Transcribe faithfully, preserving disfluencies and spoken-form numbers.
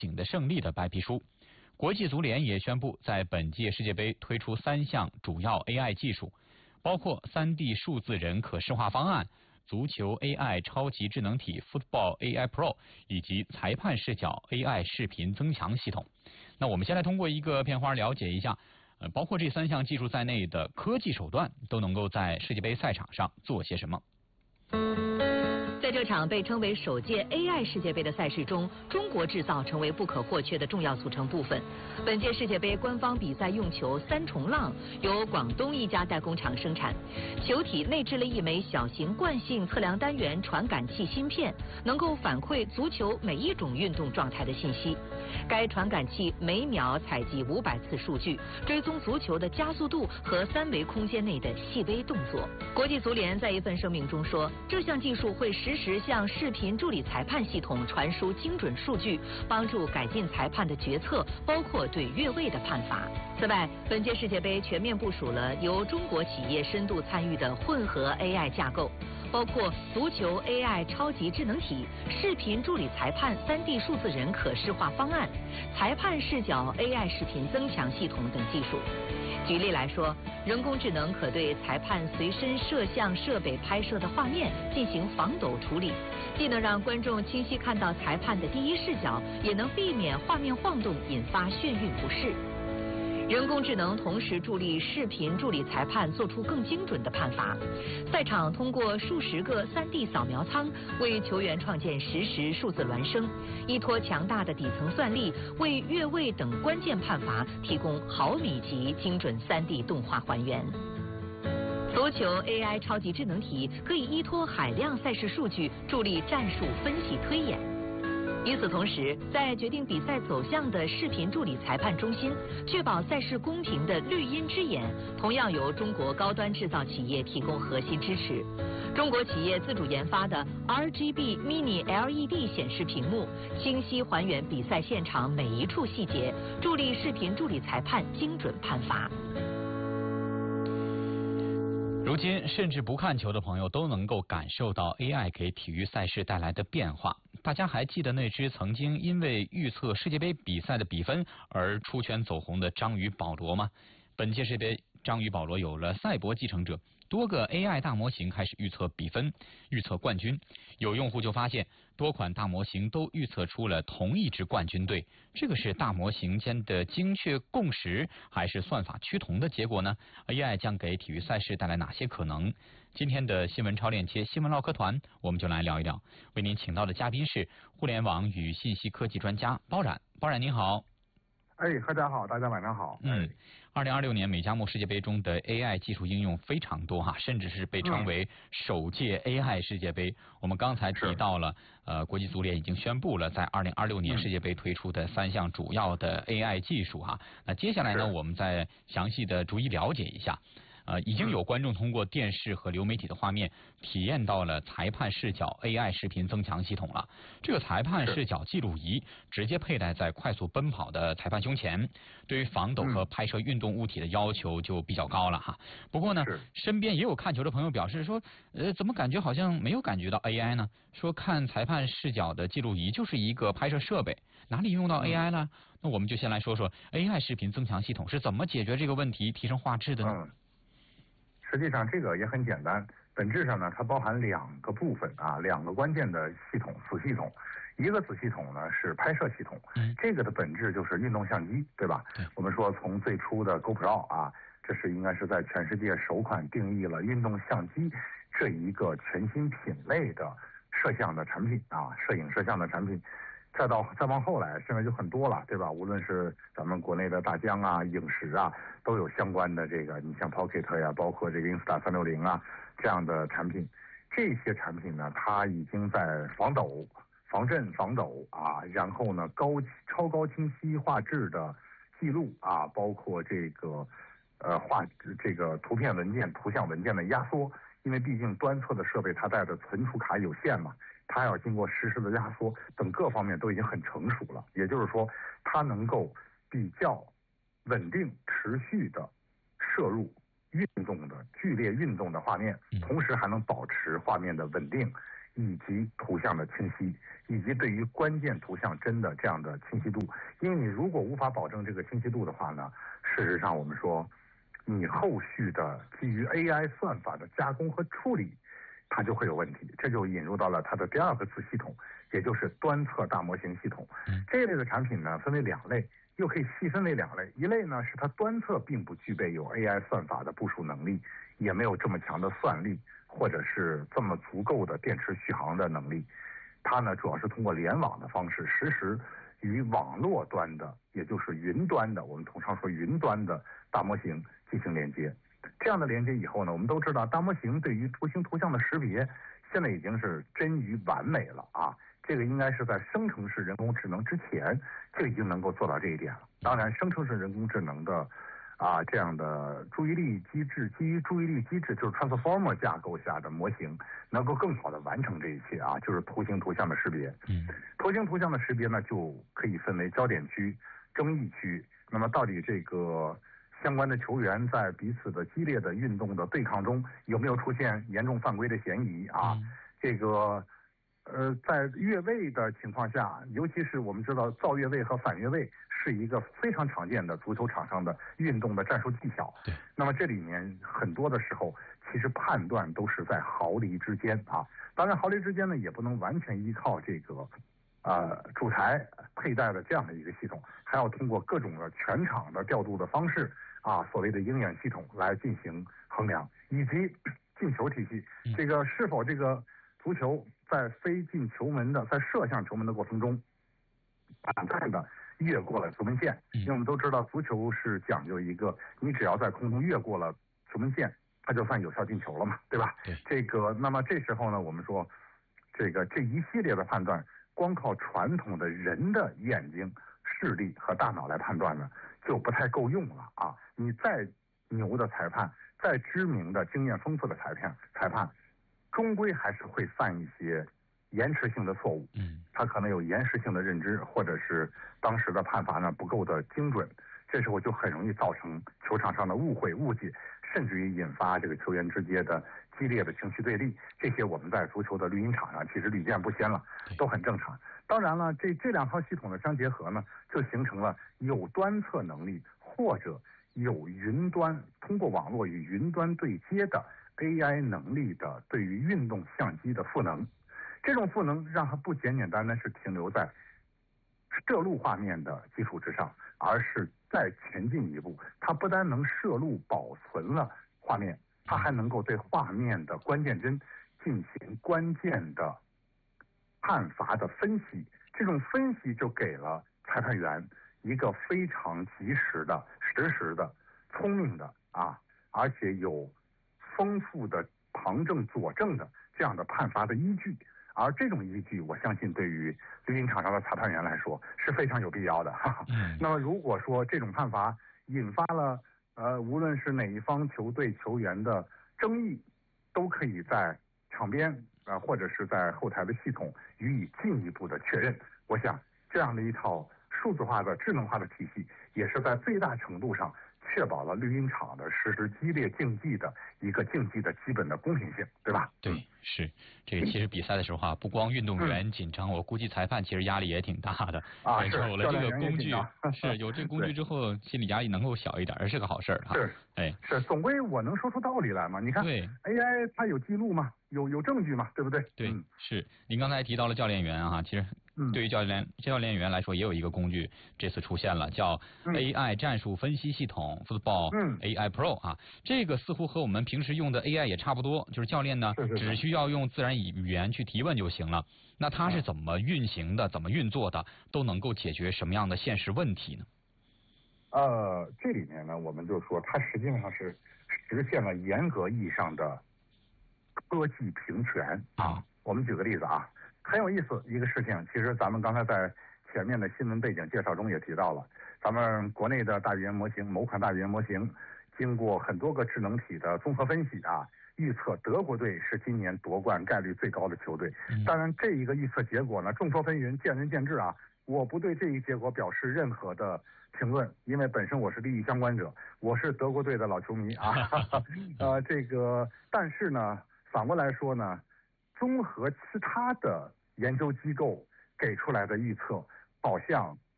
景的胜利的白皮书。国际足联也宣布，在本届世界杯推出三项主要 A I 技术，包括 三 D 数字人可视化方案、足球 A I 超级智能体 Football A I Pro 以及裁判视角 A I 视频增强系统。那我们先来通过一个片花了解一下，呃，包括这三项技术在内的科技手段都能够在世界杯赛场上做些什么。 在这场被称为首届 A I 世界杯的赛事中，中国制造成为不可或缺的重要组成部分。本届世界杯官方比赛用球三重浪由广东一家代工厂生产，球体内置了一枚小型惯性测量单元传感器芯片，能够反馈足球每一种运动状态的信息。该传感器每秒采集五百次数据，追踪足球的加速度和三维空间内的细微动作。国际足联在一份声明中说，这项技术会实时向视频助理裁判系统传输精准数据，帮助改进裁判的决策，包括对越位的判罚。此外，本届世界杯全面部署了由中国企业深度参与的混合 A I 架构，包括足球 A I 超级智能体、视频助理裁判 三 D 数字人可视化方案、裁判视角 A I 视频增强系统等技术。举例来说，人工智能可对裁判随身摄像设备拍摄的画面进行防抖处理，既能让观众清晰看到裁判的第一视角，也能避免画面晃动引发眩晕不适。人工智能同时助力视频助理裁判做出更精准的判罚。赛场通过数十个 三 D 扫描舱为球员创建实时数字孪生，依托强大的底层算力，为越位等关键判罚提供毫米级精准 三 D 动画还原。足球 A I 超级智能体可以依托海量赛事数据助力战术分析推演。与此同时，在决定比赛走向的视频助理裁判中心，确保赛事公平的绿茵之眼，同样由中国高端制造企业提供核心支持。中国企业自主研发的 R G B Mini L E D 显示屏幕，清晰还原比赛现场每一处细节，助力视频助理裁判精准判罚。 如今，甚至不看球的朋友都能够感受到 A I 给体育赛事带来的变化。大家还记得那只曾经因为预测世界杯比赛的比分而出圈走红的章鱼保罗吗？本届世界杯，章鱼保罗有了赛博继承者，多个 A I 大模型开始预测比分、预测冠军。有用户就发现，多款大模型都预测出了同一支冠军队。这个是大模型间的精确共识，还是算法趋同的结果呢？ A I 将给体育赛事带来哪些可能？今天的新闻超链接新闻唠嗑团，我们就来聊一聊。为您请到的嘉宾是互联网与信息科技专家包冉。包冉您好。 哎，大家好，大家晚上好。 嗯，二零二六年美加墨世界杯中的 A I 技术应用非常多哈，甚至是被称为首届 A I 世界杯。嗯、我们刚才提到了，呃，国际足联已经宣布了在二零二六年世界杯推出的三项主要的 A I 技术哈。那接下来呢，我们再详细的逐一了解一下。呃，已经有观众通过电视和流媒体的画面体验到了裁判视角 A I 视频增强系统了。这个裁判视角记录仪直接佩戴在快速奔跑的裁判胸前，对于防抖和拍摄运动物体的要求就比较高了哈。不过呢，身边也有看球的朋友表示说，呃，怎么感觉好像没有感觉到 A I 呢？说看裁判视角的记录仪就是一个拍摄设备，哪里用到 A I 呢？那我们就先来说说 A I 视频增强系统是怎么解决这个问题、提升画质的呢？ 嗯实际上这个也很简单，本质上呢，它包含两个部分啊，两个关键的系统子系统。一个子系统呢是拍摄系统，嗯、这个的本质就是运动相机，对吧？对我们说从最初的 GoPro 啊，这是应该是在全世界首款定义了运动相机这一个全新品类的摄像的产品啊，摄影摄像的产品。再到再往后来，现在就很多了，对吧？无论是咱们国内的大疆啊、影视啊，都有相关的这个，你像 Pocket 呀、啊，包括这个 Insta 三六零啊这样的产品。这些产品呢，它已经在防抖、防震、防抖啊，然后呢高超高清晰画质的记录啊，包括这个呃画这个图片文件、图像文件的压缩，因为毕竟端侧的设备它带的存储卡有限嘛。它要经过实时的压缩等各方面都已经很成熟了，也就是说，它能够比较稳定、持续的摄入运动的剧烈运动的画面，同时还能保持画面的稳定， 以及图像的清晰，以及对于关键图像帧的这样的清晰度。因为你如果无法保证这个清晰度的话呢，事实上我们说，你后续的基于 A I 算法的加工和处理，它就会有问题。这就引入到了它的第二个子系统，也就是端侧大模型系统。这一类的产品呢，分为两类，又可以细分为两类。一类呢是它端侧并不具备有 A I 算法的部署能力，也没有这么强的算力，或者是这么足够的电池续航的能力。它呢主要是通过联网的方式，实时与网络端的，也就是云端的，我们通常说云端的大模型进行连接。这样的连接以后呢，我们都知道大模型对于图形图像的识别现在已经是臻于完美了啊。这个应该是在生成式人工智能之前就已经能够做到这一点了。当然生成式人工智能的啊这样的注意力机制，基于注意力机制就是 transformer 架构下的模型能够更好的完成这一切啊，就是图形图像的识别。 嗯， 图形图像的识别呢就可以分为焦点区、争议区。那么到底这个相关的球员在彼此的激烈的运动的对抗中有没有出现严重犯规的嫌疑啊？嗯、这个呃，在越位的情况下，尤其是我们知道造越位和反越位是一个非常常见的足球场上的运动的战术技巧。 对。 那么这里面很多的时候，其实判断都是在毫厘之间啊。当然，毫厘之间呢，也不能完全依靠这个呃主裁佩戴的这样的一个系统，还要通过各种的全场的调度的方式啊，所谓的鹰眼系统来进行衡量，以及进球体系，这个是否这个足球在飞进球门的，在射向球门的过程中，短暂的越过了球门线。因为我们都知道，足球是讲究一个，你只要在空中越过了球门线，它就算有效进球了嘛，对吧？ 对。 这个，那么这时候呢，我们说，这个这一系列的判断，光靠传统的人的眼睛、视力和大脑来判断呢，就不太够用了啊！你再牛的裁判，再知名的、经验丰富的裁判，裁判。终归还是会犯一些延迟性的错误， 嗯， 他可能有延时性的认知，或者是当时的判罚呢不够的精准，这时候就很容易造成球场上的误会、误解，甚至于引发这个球员之间的激烈的情绪对立。这些我们在足球的绿茵场上其实屡见不鲜了，都很正常。当然了，这这两套系统的相结合呢，就形成了有端侧能力或者有云端通过网络与云端对接的A I 能力的对于运动相机的赋能。这种赋能让它不简简单单是停留在摄录画面的基础之上，而是再前进一步，它不单能摄录保存了画面，它还能够对画面的关键帧进行关键的判罚的分析。这种分析就给了裁判员一个非常及时的、实时的、聪明的啊，而且有丰富的旁证佐证的这样的判罚的依据。而这种依据，我相信对于绿茵场上的裁判员来说是非常有必要的。哈哈嗯、 那么如果说这种判罚引发了呃无论是哪一方球队球员的争议，都可以在场边啊、呃、或者是在后台的系统予以进一步的确认。我想这样的一套数字化的智能化的体系，也是在最大程度上确保了绿茵场的实时激烈竞技的一个竞技的基本的公平性，对吧？ 对，是这个。其实比赛的时候啊，不光运动员紧张，嗯、我估计裁判其实压力也挺大的。 啊，是。 有了这个工具，是有这个工具之后，心理压力能够小一点，是个好事儿哈。 是， 哎， 是，总归我能说出道理来嘛？你看， 对 A I 它有记录嘛，有有证据嘛，对不对？ 对， 嗯、 是。您刚才提到了教练员啊，其实。对于教练教练员来说，也有一个工具，这次出现了，叫 A I 战术分析系统 Football A I Pro 啊。这个似乎和我们平时用的 A I 也差不多，就是教练呢只需要用自然语言去提问就行了。那它是怎么运行的，怎么运作的，都能够解决什么样的现实问题呢？ 呃，这里面呢，我们就说它实际上是实现了严格意义上的科技平权啊。我们举个例子啊。很有意思一个事情，其实咱们刚才在前面的新闻背景介绍中也提到了，咱们国内的大语言模型，某款大语言模型，经过很多个智能体的综合分析啊，预测德国队是今年夺冠概率最高的球队。当然，这一个预测结果呢，众说纷纭，见仁见智啊。我不对这一结果表示任何的评论，因为本身我是利益相关者，我是德国队的老球迷啊。呃，这个，但是呢，反过来说呢。 综合其他的研究机构给出来的预测，好像